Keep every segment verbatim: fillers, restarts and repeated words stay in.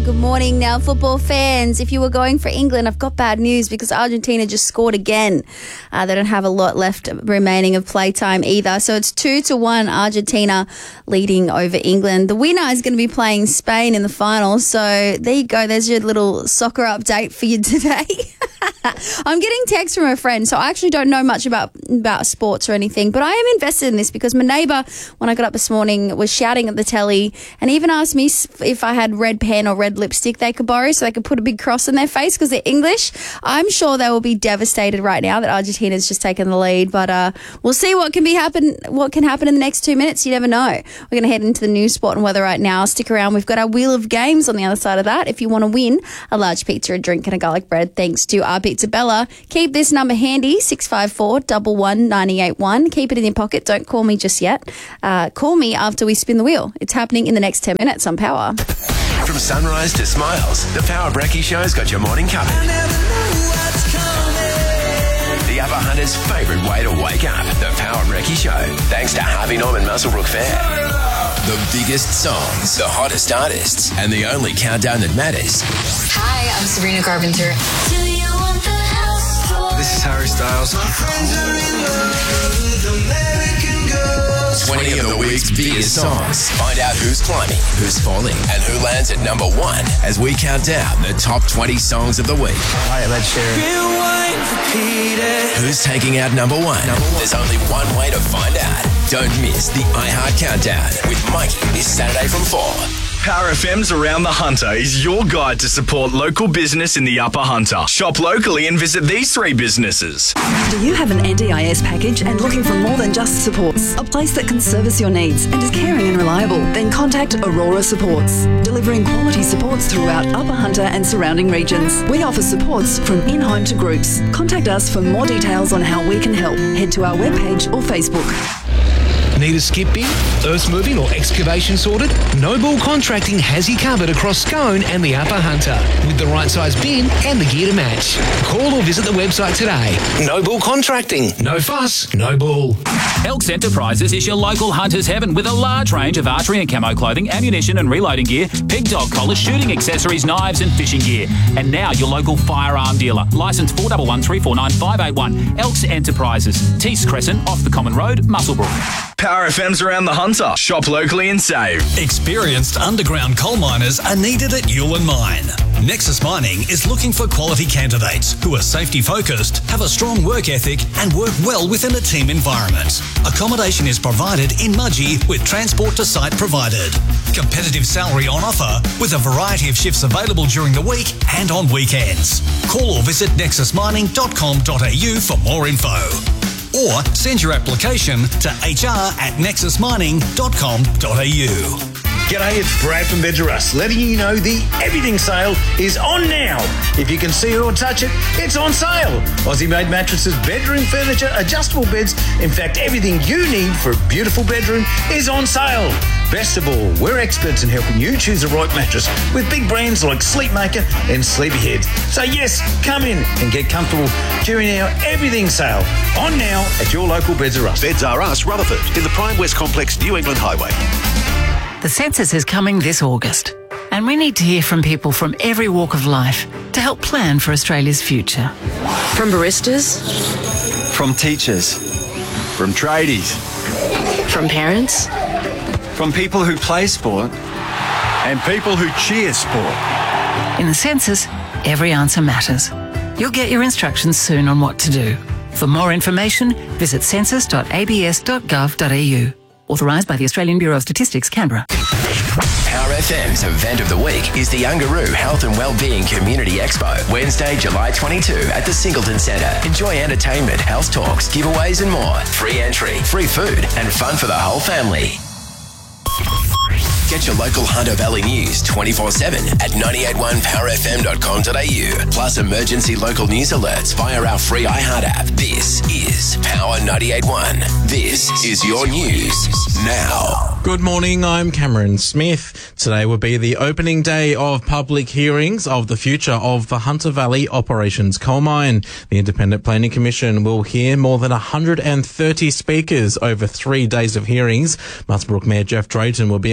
Good morning now, football fans. If you were going for England, I've got bad news because Argentina just scored again. Uh, they don't have a lot left remaining of playtime either. So it's two to one Argentina leading over England. The winner is going to be playing Spain in the final. So there you go. There's your little soccer update for you today. I'm getting texts from a friend, so I actually don't know much about, about sports or anything, but I am invested in this because my neighbour, when I got up this morning, was shouting at the telly and even asked me if I had red pen or red lipstick they could borrow so they could put a big cross in their face because they're English. I'm sure they will be devastated right now that Argentina's just taken the lead, but uh, we'll see what can be happen. What can happen in the next two minutes. You never know. We're going to head into the news, sport and weather right now. Stick around. We've got our wheel of games on the other side of that. If you want to win a large pizza, a drink and a garlic bread, thanks to our Pizza Bella. Keep this number handy, six five four, one one, nine eight one. Keep it in your pocket. Don't call me just yet. Uh, call me after we spin the wheel. It's happening in the next ten minutes on Power. From sunrise to smiles, the Power Brekkie Show's got your morning covered. I never know what's coming. The Upper Hunter's favourite way to wake up, the Power Brekkie Show. Thanks to Harvey Norman Muswellbrook Fair. The biggest songs, the hottest artists, and the only countdown that matters. Hi, I'm Sabrina Carpenter. Do you want the house for? This is Harry Styles. My friends are in love with American girls. twenty of the week's biggest songs. Find out who's climbing, who's falling, and who lands at number one as we count down the top twenty songs of the week. Hi, Ed Sheeran. Rewind, repeat it. Who's taking out number one? Number one. There's only one way to find out. Don't miss the iHeart Countdown with Mikey this Saturday from four. Power F M's Around the Hunter is your guide to support local business in the Upper Hunter. Shop locally and visit these three businesses. Do you have an N D I S package and looking for more than just supports? A place that can service your needs and is caring and reliable? Then contact Aurora Supports, delivering quality supports throughout Upper Hunter and surrounding regions. We offer supports from in-home to groups. Contact us for more details on how we can help. Head to our webpage or Facebook. Need a skip bin, earth moving or excavation sorted? Noble Contracting has you covered across Scone and the Upper Hunter with the right size bin and the gear to match. Call or visit the website today. Noble Contracting. No fuss, no bull. Elks Enterprises is your local hunter's heaven with a large range of archery and camo clothing, ammunition and reloading gear, pig dog collars, shooting accessories, knives and fishing gear. And now your local firearm dealer. Licence four one one, three four nine, five eight one. Elks Enterprises. Tees Crescent, off the Common Road, Muswellbrook. Power F M's Around the Hunter. Shop locally and save. Experienced underground coal miners are needed at Yulin Mine. Nexus Mining is looking for quality candidates who are safety focused, have a strong work ethic and work well within a team environment. Accommodation is provided in Mudgee with transport to site provided. Competitive salary on offer with a variety of shifts available during the week and on weekends. Call or visit nexus mining dot com dot a u for more info. Or send your application to h r at nexus mining dot com dot a u. G'day, it's Brad from Beds R Us, letting you know the everything sale is on now. If you can see it or touch it, it's on sale. Aussie-made mattresses, bedroom furniture, adjustable beds, in fact, everything you need for a beautiful bedroom is on sale. Best of all, we're experts in helping you choose the right mattress with big brands like Sleepmaker and Sleepyhead. So yes, come in and get comfortable during our everything sale. On now at your local Beds R Us. Beds R Us, Rutherford, in the Prime West Complex, New England Highway. The census is coming this August, and we need to hear from people from every walk of life to help plan for Australia's future. From baristas, From teachers. From tradies. from parents, From people who play sport. And people who cheer sport. In the census, every answer matters. You'll get your instructions soon on what to do. For more information, visit census dot a b s dot gov dot a u. Authorised by the Australian Bureau of Statistics, Canberra. Power F M's event of the week is the Youngaroo Health and Wellbeing Community Expo, Wednesday, July twenty-second at the Singleton Centre. Enjoy entertainment, health talks, giveaways and more. Free entry, free food and fun for the whole family. Get your local Hunter Valley news twenty-four seven at nine eight one power f m dot com dot a u. Plus emergency local news alerts via our free iHeart app. This is Power ninety-eight point one. This is your news now. Good morning, I'm Cameron Smith. Today will be the opening day of public hearings of the future of the Hunter Valley Operations Coal Mine. The Independent Planning Commission will hear more than one hundred thirty speakers over three days of hearings. Muswellbrook Mayor Jeff Drayton will be among those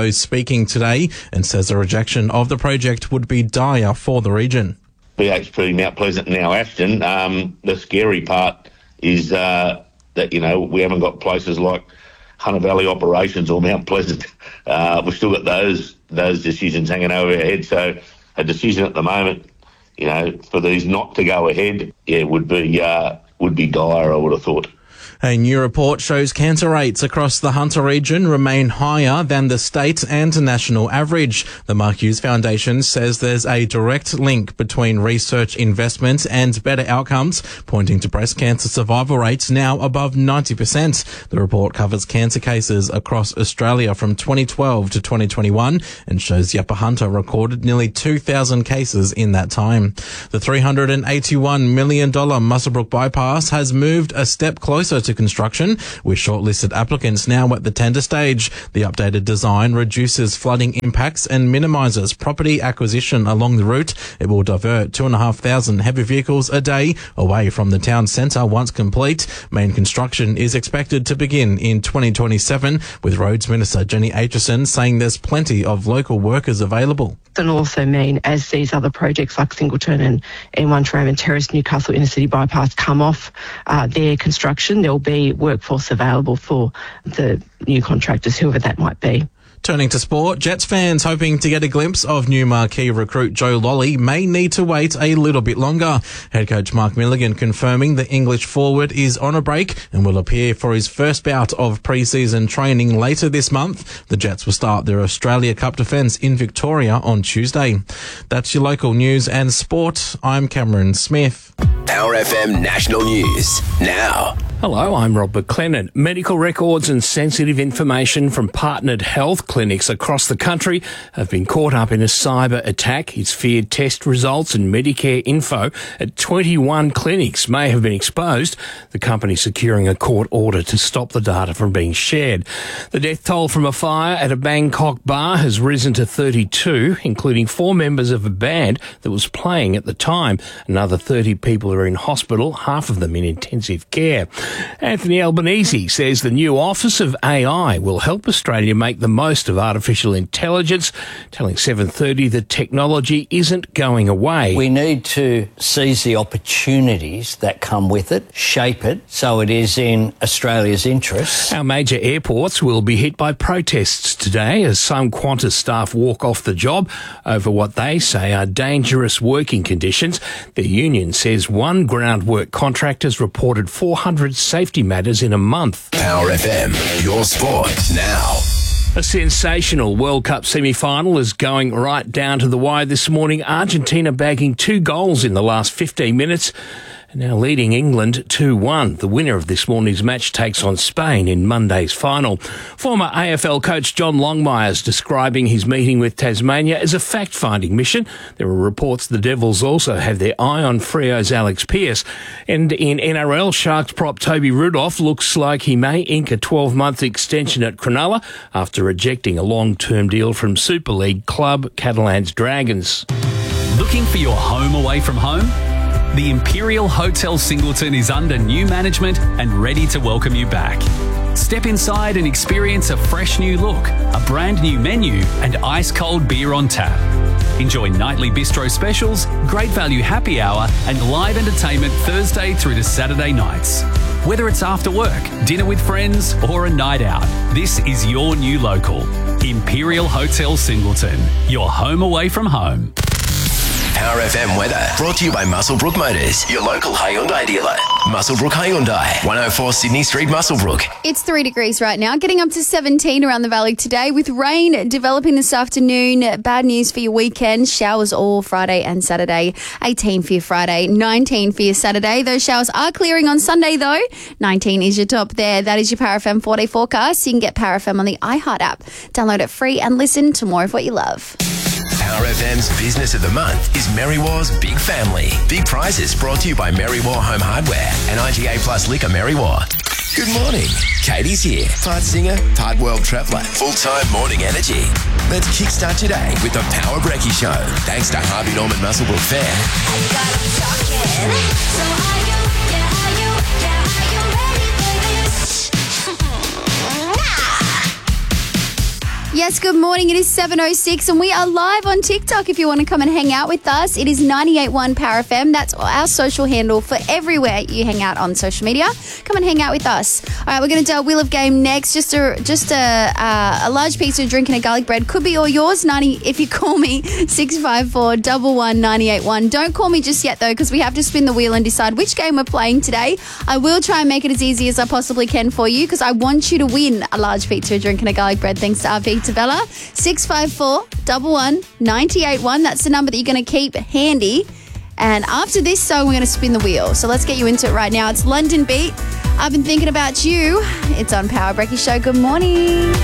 E Os speaking today and says a rejection of the project would be dire for the region. B H P, Mount Pleasant, now Ashton. Um, the scary part is uh, that, you know, we haven't got places like Hunter Valley Operations or Mount Pleasant. Uh, we've still got those those decisions hanging over our head. So a decision at the moment, you know, for these not to go ahead, yeah, would be uh, would be dire, I would have thought. A new report shows cancer rates across the Hunter region remain higher than the state and national average. The Mark Hughes Foundation says there's a direct link between research investment and better outcomes, pointing to breast cancer survival rates now above ninety percent. The report covers cancer cases across Australia from twenty twelve to twenty twenty-one and shows the Upper Hunter recorded nearly two thousand cases in that time. The three hundred eighty-one million dollars Muswellbrook bypass has moved a step closer to construction, with shortlisted applicants now at the tender stage. The updated design reduces flooding impacts and minimises property acquisition along the route. It will divert two and a half thousand heavy vehicles a day away from the town centre once complete. Main construction is expected to begin in twenty twenty-seven, with Roads Minister Jenny Aitchison saying there's plenty of local workers available. It'll also mean as these other projects like Singleton and M one Raymond Terrace, Newcastle Inner City Bypass come off uh, their construction, there'll be workforce available for the new contractors, whoever that might be. Turning to sport, Jets fans hoping to get a glimpse of new marquee recruit Joe Lolly may need to wait a little bit longer. Head coach Mark Milligan confirming the English forward is on a break and will appear for his first bout of pre-season training later this month. The Jets will start their Australia Cup defence in Victoria on Tuesday. That's your local news and sport. I'm Cameron Smith. Power F M National News now. Hello, I'm Rob McLennan. Medical records and sensitive information from partnered health clinics across the country have been caught up in a cyber attack. It's feared test results and Medicare info at twenty-one clinics may have been exposed. The company securing a court order to stop the data from being shared. The death toll from a fire at a Bangkok bar has risen to thirty-two, including four members of a band that was playing at the time. Another thirty people are in hospital, half of them in intensive care. Anthony Albanese says the new Office of A I will help Australia make the most of artificial intelligence, telling seven thirty that technology isn't going away. We need to seize the opportunities that come with it, shape it so it is in Australia's interests. Our major airports will be hit by protests today as some Qantas staff walk off the job over what they say are dangerous working conditions. The union says one groundwork contractor has reported four hundred safety matters in a month. Power F M, your sport now. A sensational World Cup semi-final is going right down to the wire this morning. Argentina bagging two goals in the last fifteen minutes. Now leading England two one. The winner of this morning's match takes on Spain in Monday's final. Former A F L coach John Longmire's describing his meeting with Tasmania as a fact-finding mission. There are reports the Devils also have their eye on Freo's Alex Pearce. And in N R L, Sharks prop Toby Rudolph looks like he may ink a twelve-month extension at Cronulla after rejecting a long-term deal from Super League club Catalans Dragons. Looking for your home away from home? The Imperial Hotel Singleton is under new management and ready to welcome you back. Step inside and experience a fresh new look, a brand new menu, and ice-cold beer on tap. Enjoy nightly bistro specials, great value happy hour, and live entertainment Thursday through to Saturday nights. Whether it's after work, dinner with friends, or a night out, this is your new local. Imperial Hotel Singleton, your home away from home. Power F M weather brought to you by Muswellbrook Motors, your local Hyundai dealer. Muswellbrook Hyundai, one oh four Sydney Street, Muswellbrook. It's three degrees right now, getting up to seventeen around the valley today with rain developing this afternoon. Bad news for your weekend. Showers all Friday and Saturday. eighteen for your Friday, nineteen for your Saturday. Those showers are clearing on Sunday though. nineteen is your top there. That is your Power F M four-day forecast. You can get Power F M on the iHeart app. Download it free and listen to more of what you love. Power F M's Business of the Month is Mary War's Big Family. Big prizes brought to you by Mary War Home Hardware and I G A Plus Liquor Mary War. Good morning. Katie's here. Part singer, part world traveller. Full-time morning energy. Let's kickstart today with the Power Brekkie Show. Thanks to Harvey Norman Muswellbrook Fair. Yes, good morning. It is seven oh six and we are live on TikTok if you want to come and hang out with us. It is ninety-eight point one Power F M. That's our social handle for everywhere you hang out on social media. Come and hang out with us. All right, we're going to do our Wheel of Game next. Just a just a, uh, a large pizza, a drink and a garlic bread. Could be all yours. ninety if you call me, six five four, one one, nine eight one. Don't call me just yet, though, because we have to spin the wheel and decide which game we're playing today. I will try and make it as easy as I possibly can for you because I want you to win a large pizza, a drink and a garlic bread thanks to our Pizza Bella. six five four, one one, nine eight one. That's the number that you're going to keep handy. And after this song, we're going to spin the wheel. So let's get you into it right now. It's London Beat. I've been thinking about you. It's on Power Breaky Show. Good morning.